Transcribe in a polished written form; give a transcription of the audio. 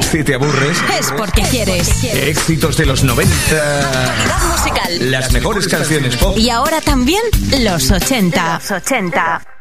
Si te aburres, es porque quieres. Éxitos de los 90. Calidad musical. Las mejores canciones pop. Y ahora también los 80.